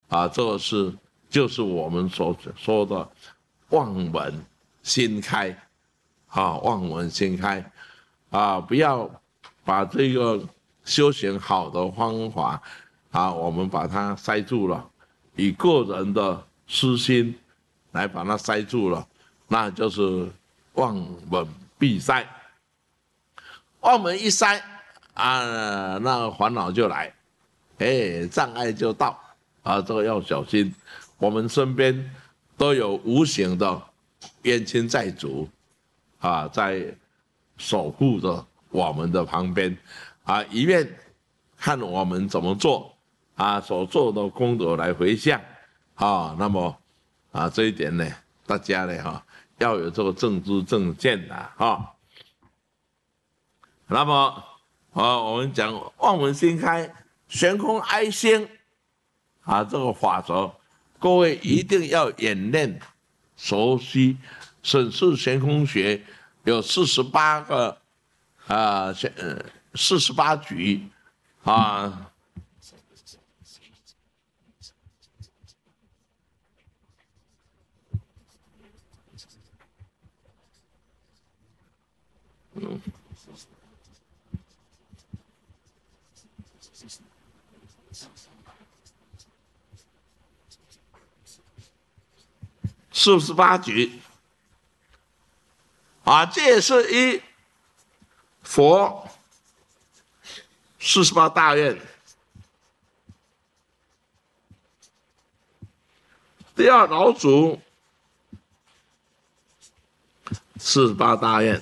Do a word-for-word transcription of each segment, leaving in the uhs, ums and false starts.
啊，这个是就是我们所说的望门心开啊，望门心开啊，不要把这个修行好的方法啊，我们把它塞住了，以个人的私心来把它塞住了，那就是望门闭塞。望门一塞啊，那烦恼就来，哎，障碍就到啊，这个要小心。我们身边都有无形的冤亲债主啊，在守护着我们的旁边啊，一面看我们怎么做啊，所做的功德来回向啊，那么啊这一点呢，大家呢哈、啊、要有这个正知正见的哈。那么啊，我们讲望门心开，悬空哀心啊，这个法则，各位一定要演练熟悉。审视悬空学有四十八个啊，呃，四十八局啊。嗯。四十八局啊，这也是一佛四十八大愿。第二老祖四十八大愿。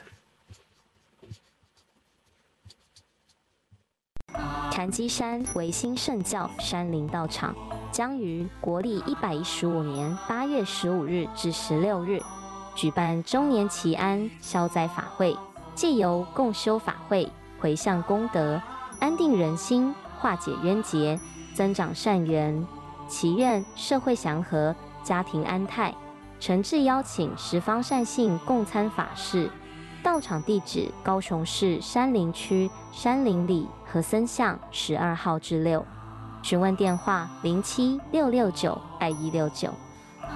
潭基山维新圣教山林道场将于国历一百一十五年八月十五日至十六日举办周年祈安消灾法会，借由共修法会、回向功德、安定人心、化解冤结、增长善缘，祈愿社会祥和、家庭安泰。诚挚邀请十方善信共参法事。道场地址：高雄市山林区山林里和森巷十二号至六。询问电话：零七六六九二一六九。